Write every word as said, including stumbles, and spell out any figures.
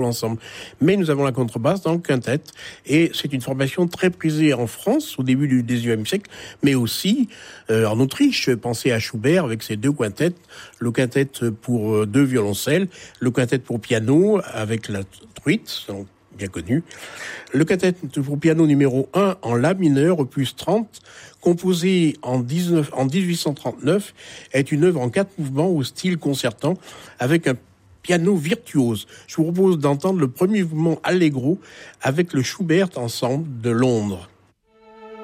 ensemble. Mais nous avons la contrebasse dans le quintet, et c'est une formation très prisée en France au début du dix-neuvième siècle, mais aussi euh, en Autriche. Pensez à Schubert avec ses deux quintettes, le quintet pour deux violoncelles, le quintet pour piano avec la truite, donc bien connu, le quintet pour piano numéro un en la mineur, opus trente, composé en, dix-neuf, en dix-huit cent trente-neuf, est une œuvre en quatre mouvements au style concertant avec un piano virtuose. Je vous propose d'entendre le premier mouvement Allegro avec le Schubert Ensemble de Londres.